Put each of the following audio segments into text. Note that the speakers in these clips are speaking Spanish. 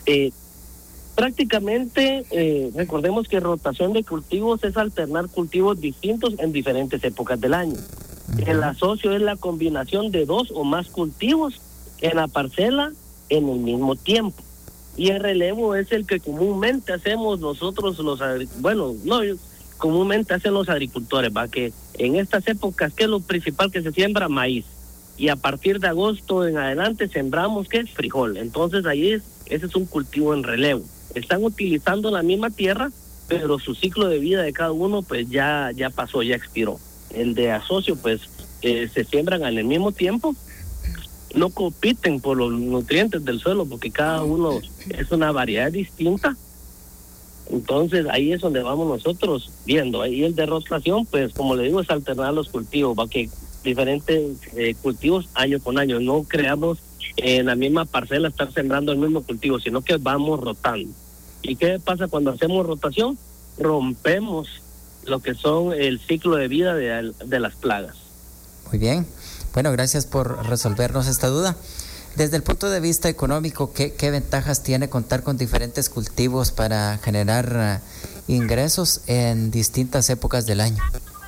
Eh, Prácticamente, recordemos que rotación de cultivos es alternar cultivos distintos en diferentes épocas del año. El asocio es la combinación de 2 o más cultivos en la parcela en el mismo tiempo. Y el relevo es el que comúnmente hacemos nosotros comúnmente hacen los agricultores, va, que en estas épocas, ¿qué es lo principal que se siembra? Maíz. Y a partir de agosto en adelante sembramos, ¿qué es? Frijol. Entonces ese es un cultivo en relevo. Están utilizando la misma tierra, pero su ciclo de vida de cada uno pues ya pasó, ya expiró. El de asocio pues se siembran en el mismo tiempo, no compiten por los nutrientes del suelo porque cada uno es una variedad distinta. Entonces ahí es donde vamos nosotros viendo. Ahí el de rotación pues como le digo es alternar los cultivos, va, que diferentes cultivos año con año, no creamos en la misma parcela estar sembrando el mismo cultivo, sino que vamos rotando. ¿Y qué pasa cuando hacemos rotación? Rompemos lo que son el ciclo de vida de las plagas. Muy bien. Bueno, gracias por resolvernos esta duda. Desde el punto de vista económico, ¿qué ventajas tiene contar con diferentes cultivos para generar ingresos en distintas épocas del año?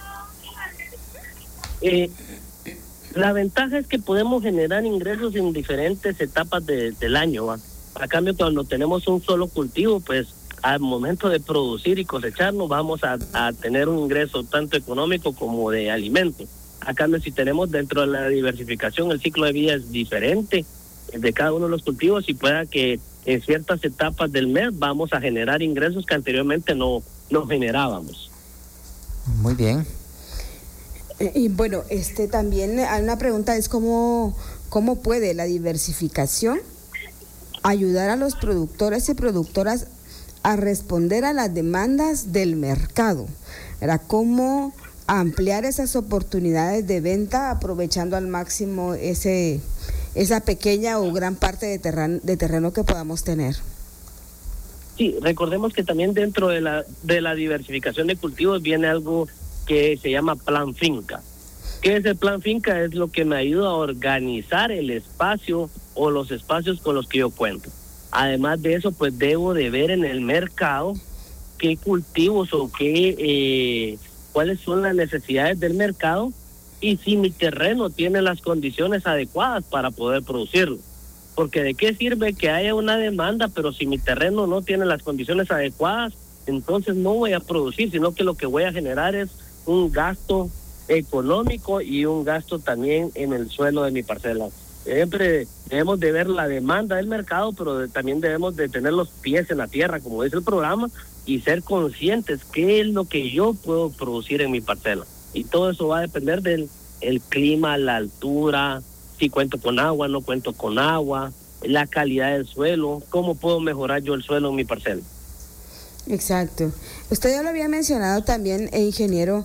La ventaja es que podemos generar ingresos en diferentes etapas del año, ¿va? A cambio, cuando tenemos un solo cultivo, pues al momento de producir y cosecharnos vamos a tener un ingreso tanto económico como de alimento. A cambio, si tenemos dentro de la diversificación, el ciclo de vida es diferente de cada uno de los cultivos y pueda que en ciertas etapas del mes vamos a generar ingresos que anteriormente no generábamos. Muy bien. Y bueno, también hay una pregunta, es cómo puede la diversificación ayudar a los productores y productoras a responder a las demandas del mercado, ¿verdad? ¿Cómo ampliar esas oportunidades de venta aprovechando al máximo esa pequeña o gran parte de terreno que podamos tener? Sí, recordemos que también dentro de la diversificación de cultivos viene algo que se llama plan finca. ¿Qué es el plan finca? Es lo que me ayuda a organizar el espacio o los espacios con los que yo cuento. Además de eso, pues debo de ver en el mercado qué cultivos o cuáles son las necesidades del mercado y si mi terreno tiene las condiciones adecuadas para poder producirlo. Porque de qué sirve que haya una demanda, pero si mi terreno no tiene las condiciones adecuadas, entonces no voy a producir, sino que lo que voy a generar es un gasto económico y un gasto también en el suelo de mi parcela. Siempre debemos de ver la demanda del mercado, pero también debemos de tener los pies en la tierra, como dice el programa, y ser conscientes qué es lo que yo puedo producir en mi parcela. Y todo eso va a depender del clima, la altura, si cuento con agua, no cuento con agua, la calidad del suelo, cómo puedo mejorar yo el suelo en mi parcela. Exacto. Usted ya lo había mencionado también, ingeniero,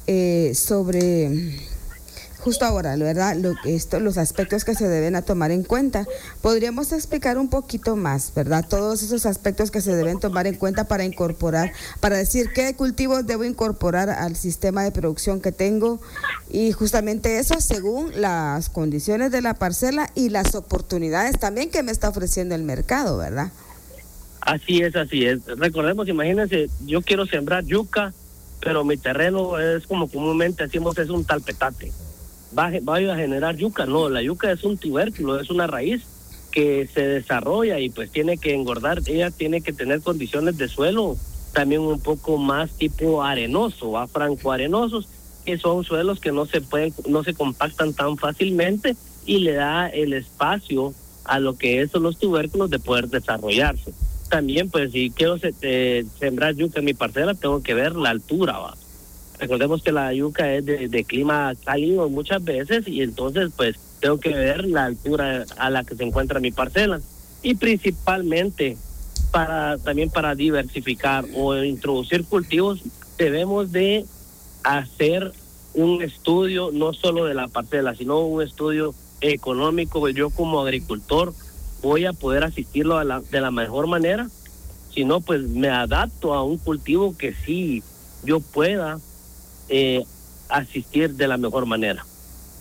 sobre justo ahora, ¿verdad? Los aspectos que se deben a tomar en cuenta. Podríamos explicar un poquito más, ¿verdad? Todos esos aspectos que se deben tomar en cuenta para incorporar, para decir qué cultivos debo incorporar al sistema de producción que tengo y justamente eso según las condiciones de la parcela y las oportunidades también que me está ofreciendo el mercado, ¿verdad? Así es. Recordemos, imagínense, yo quiero sembrar yuca, pero mi terreno es como comúnmente decimos, es un talpetate. ¿Va a generar yuca? No, la yuca es un tubérculo, es una raíz que se desarrolla y pues tiene que engordar, ella tiene que tener condiciones de suelo también un poco más tipo arenoso, francoarenosos, que son suelos que no se compactan tan fácilmente y le da el espacio a lo que son los tubérculos de poder desarrollarse. También pues si quiero sembrar yuca en mi parcela tengo que ver la altura, ¿va? Recordemos que la yuca es de clima cálido muchas veces y entonces pues tengo que ver la altura a la que se encuentra mi parcela. Y principalmente también para diversificar o introducir cultivos debemos de hacer un estudio no solo de la parcela, sino un estudio económico. Yo como agricultor voy a poder asistirlo de la mejor manera, si no pues me adapto a un cultivo que sí yo pueda asistir de la mejor manera.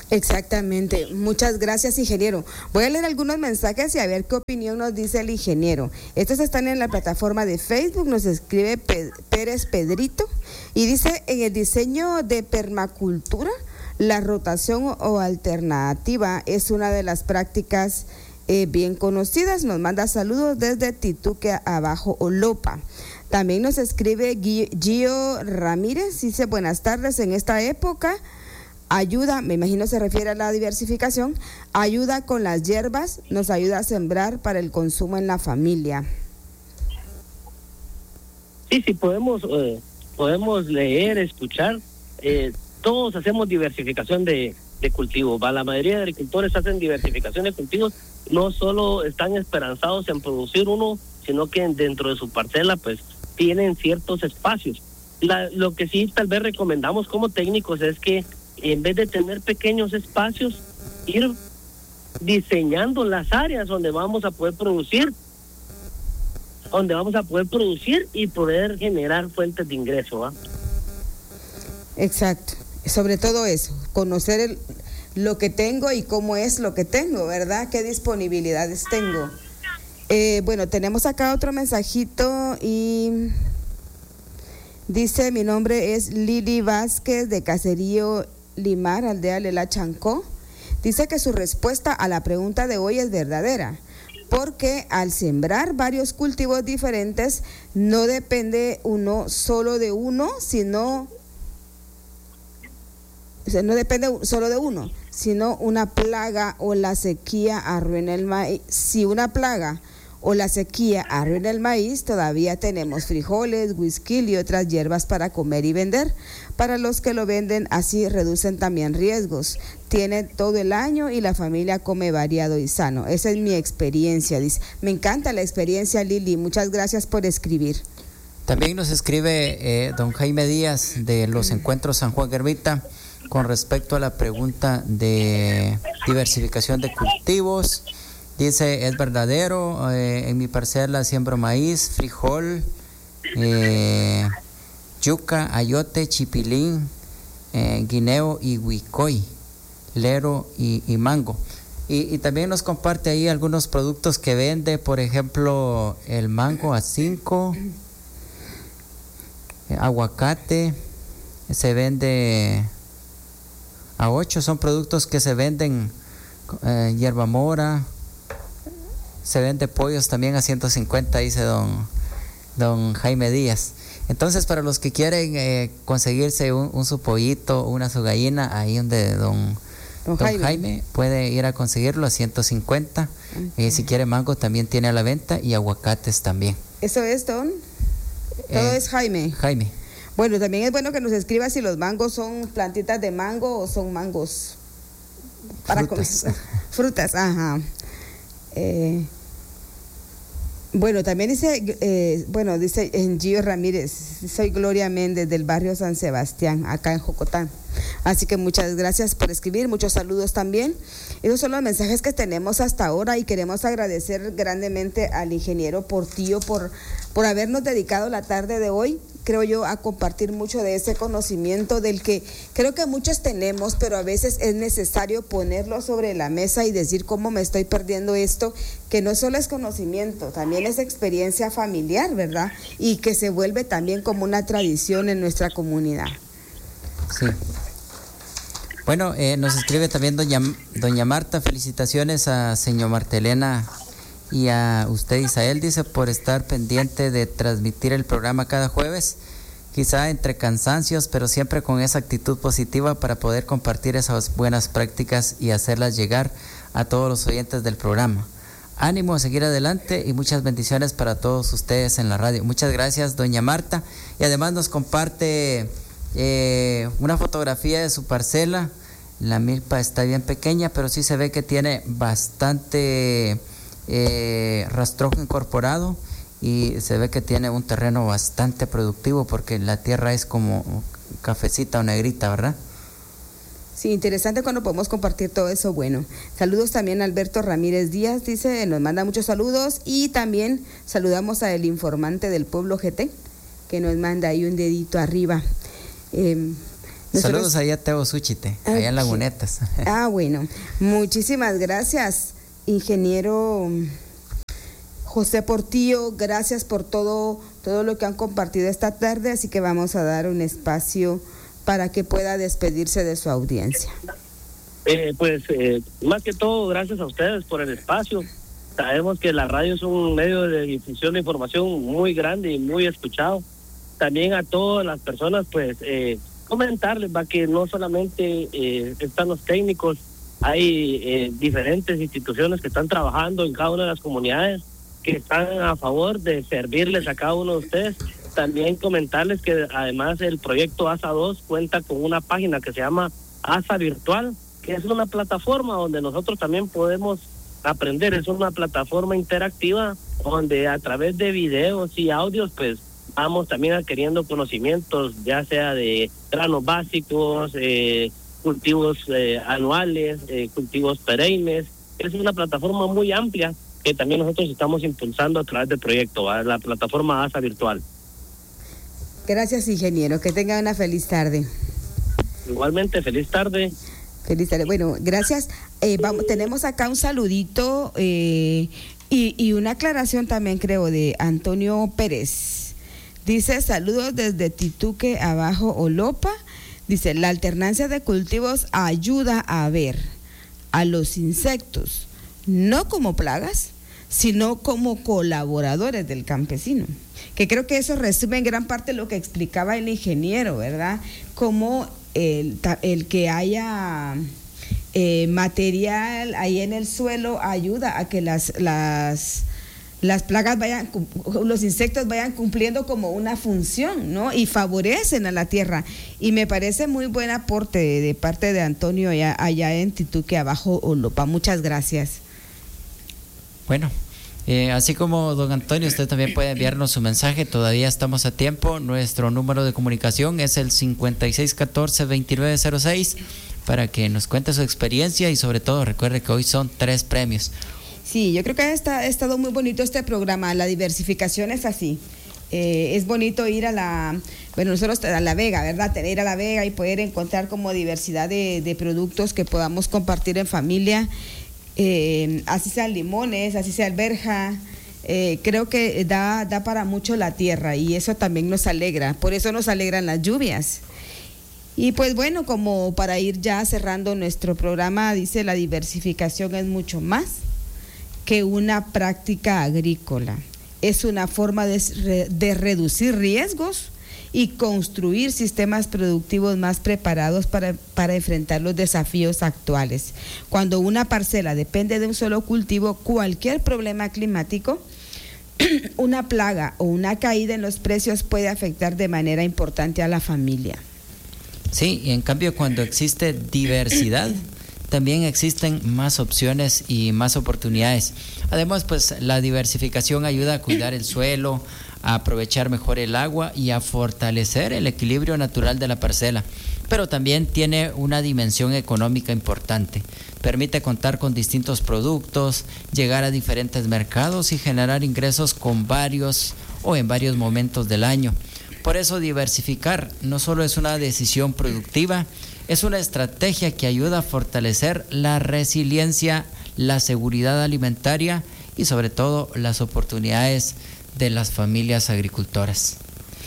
Exactamente. Muchas gracias, ingeniero. Voy a leer algunos mensajes y a ver qué opinión nos dice el ingeniero. Estos están en la plataforma de Facebook. Nos escribe Pérez Pedrito y dice: en el diseño de permacultura, la rotación o alternativa es una de las prácticas bien conocidas. Nos manda saludos desde Tituque Abajo, Olopa. También nos escribe Gio Ramírez. Dice: buenas tardes. En esta época ayuda, me imagino se refiere a la diversificación, ayuda con las hierbas, nos ayuda a sembrar para el consumo en la familia. Sí, podemos leer, escuchar. Todos hacemos diversificación de cultivos. La mayoría de agricultores hacen diversificación de cultivos. No solo están esperanzados en producir uno, sino que dentro de su parcela pues tienen ciertos espacios. Lo que sí tal vez recomendamos como técnicos es que en vez de tener pequeños espacios, ir diseñando las áreas donde vamos a poder producir y poder generar fuentes de ingreso, ¿va? Exacto. Sobre todo eso, conocer lo que tengo y cómo es lo que tengo, ¿verdad? ¿Qué disponibilidades tengo? Bueno, tenemos acá otro mensajito y dice: mi nombre es Lili Vázquez de Caserío Limar, aldea Lela Chancó. Dice que su respuesta a la pregunta de hoy es verdadera, porque al sembrar varios cultivos diferentes no depende no depende solo de uno, sino una plaga o la sequía arruina el maíz. Si una plaga o la sequía arruina el maíz, todavía tenemos frijoles, huisquil y otras hierbas para comer y vender. Para los que lo venden así reducen también riesgos. Tiene todo el año y la familia come variado y sano. Esa es mi experiencia, dice. Me encanta la experiencia, Lili. Muchas gracias por escribir. También nos escribe don Jaime Díaz de los Encuentros San Juan Ermita con respecto a la pregunta de diversificación de cultivos. Dice: es verdadero, en mi parcela siembro maíz, frijol, yuca, ayote, chipilín, guineo y huicoy, lero y mango. Y también nos comparte ahí algunos productos que vende, por ejemplo, el mango a 5, aguacate, se vende a 8, son productos que se venden, hierba mora. Se vende pollos también a 150, dice don Jaime Díaz. Entonces, para los que quieren conseguirse su pollito, su gallina, ahí donde don Jaime puede ir a conseguirlo a 150. Si quiere mango, también tiene a la venta, y aguacates también. ¿Eso es, don? Todo es Jaime. Jaime. Bueno, también es bueno que nos escriba si los mangos son plantitas de mango o son mangos para comer. Frutas, ajá. Bueno, también dice, dice en Gio Ramírez: soy Gloria Méndez del barrio San Sebastián, acá en Jocotán. Así que muchas gracias por escribir, muchos saludos también. Esos son los mensajes que tenemos hasta ahora y queremos agradecer grandemente al ingeniero Portillo por habernos dedicado la tarde de hoy, creo yo, a compartir mucho de ese conocimiento del que creo que muchos tenemos, pero a veces es necesario ponerlo sobre la mesa y decir cómo me estoy perdiendo esto, que no solo es conocimiento, también es experiencia familiar, ¿verdad? Y que se vuelve también como una tradición en nuestra comunidad. Sí. Bueno, nos escribe también doña Marta: felicitaciones a señor Martelena y a usted, Isael, dice, por estar pendiente de transmitir el programa cada jueves, quizá entre cansancios, pero siempre con esa actitud positiva para poder compartir esas buenas prácticas y hacerlas llegar a todos los oyentes del programa. Ánimo a seguir adelante y muchas bendiciones para todos ustedes en la radio. Muchas gracias, doña Marta. Y además nos comparte una fotografía de su parcela. La milpa está bien pequeña, pero sí se ve que tiene bastante rastrojo incorporado y se ve que tiene un terreno bastante productivo porque la tierra es como cafecita o negrita, ¿verdad? Sí, interesante cuando podemos compartir todo eso. Bueno, saludos también a Alberto Ramírez Díaz, dice, nos manda muchos saludos, y también saludamos a el informante del pueblo GT, que nos manda ahí un dedito arriba. Saludos ahí a Teo Suchite, allá en Lagunetas. Bueno, muchísimas gracias, ingeniero José Portillo, gracias por todo lo que han compartido esta tarde, así que vamos a dar un espacio para que pueda despedirse de su audiencia. Más que todo, gracias a ustedes por el espacio. Sabemos que la radio es un medio de difusión de información muy grande y muy escuchado. También a todas las personas, comentarles que no solamente están los técnicos, hay diferentes instituciones que están trabajando en cada una de las comunidades, que están a favor de servirles a cada uno de ustedes. También comentarles que además el proyecto ASA 2 cuenta con una página que se llama ASA Virtual, que es una plataforma donde nosotros también podemos aprender. Es una plataforma interactiva donde a través de videos y audios vamos también adquiriendo conocimientos, ya sea de granos básicos, cultivos anuales, cultivos perennes. Es una plataforma muy amplia que también nosotros estamos impulsando a través del proyecto, la plataforma ASA Virtual. Gracias, ingeniero. Que tenga una feliz tarde. Igualmente, feliz tarde. Feliz tarde. Bueno, gracias. Tenemos acá un saludito y una aclaración también, creo, de Antonio Pérez. Dice, saludos desde Tituque, abajo Olopa. Dice, la alternancia de cultivos ayuda a ver a los insectos, no como plagas, sino como colaboradores del campesino. Que creo que eso resume en gran parte lo que explicaba el ingeniero, ¿verdad? Como el que haya material ahí en el suelo ayuda a que las plagas los insectos vayan cumpliendo como una función, ¿no? Y favorecen a la tierra. Y me parece muy buen aporte de parte de Antonio allá en Tituque, abajo Olopa. Muchas gracias. Bueno, así como don Antonio, usted también puede enviarnos su mensaje, todavía estamos a tiempo. Nuestro número de comunicación es el 5614-2906 para que nos cuente su experiencia y sobre todo recuerde que hoy son 3 premios. Sí, yo creo que ha estado muy bonito este programa. La diversificación es así. Es bonito ir nosotros a La Vega, ¿verdad? Ir a La Vega y poder encontrar como diversidad de productos que podamos compartir en familia. Así sean limones, así sea alberja. Creo que da para mucho la tierra y eso también nos alegra. Por eso nos alegran las lluvias. Y pues bueno, como para ir ya cerrando nuestro programa, dice, la diversificación es mucho más que una práctica agrícola. Es una forma de reducir riesgos y construir sistemas productivos más preparados para enfrentar los desafíos actuales. Cuando una parcela depende de un solo cultivo, cualquier problema climático, una plaga o una caída en los precios puede afectar de manera importante a la familia. Sí, y en cambio cuando existe diversidad, también existen más opciones y más oportunidades. Además, la diversificación ayuda a cuidar el suelo, a aprovechar mejor el agua y a fortalecer el equilibrio natural de la parcela. Pero también tiene una dimensión económica importante. Permite contar con distintos productos, llegar a diferentes mercados y generar ingresos en varios momentos del año. Por eso diversificar no solo es una decisión productiva, es una estrategia que ayuda a fortalecer la resiliencia, la seguridad alimentaria y sobre todo las oportunidades de las familias agricultoras.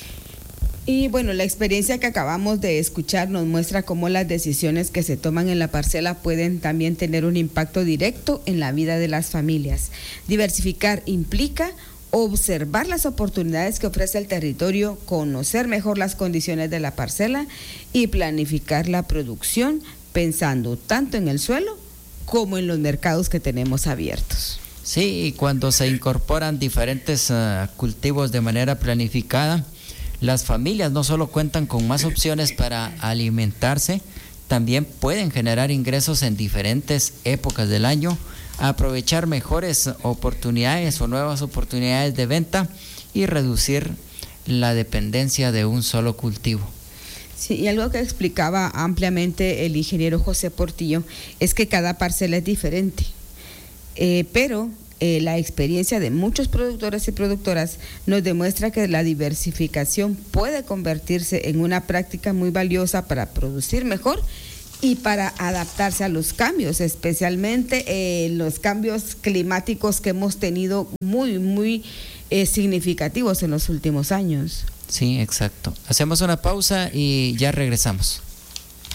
Y bueno, la experiencia que acabamos de escuchar nos muestra cómo las decisiones que se toman en la parcela pueden también tener un impacto directo en la vida de las familias. Diversificar implica observar las oportunidades que ofrece el territorio, conocer mejor las condiciones de la parcela y planificar la producción pensando tanto en el suelo como en los mercados que tenemos abiertos. Sí, y cuando se incorporan diferentes cultivos de manera planificada, las familias no solo cuentan con más opciones para alimentarse, también pueden generar ingresos en diferentes épocas del año, aprovechar mejores oportunidades o nuevas oportunidades de venta y reducir la dependencia de un solo cultivo. Sí, y algo que explicaba ampliamente el ingeniero José Portillo es que cada parcela es diferente, pero la experiencia de muchos productores y productoras nos demuestra que la diversificación puede convertirse en una práctica muy valiosa para producir mejor y para adaptarse a los cambios, especialmente los cambios climáticos que hemos tenido muy significativos en los últimos años. Sí, exacto. Hacemos una pausa y ya regresamos.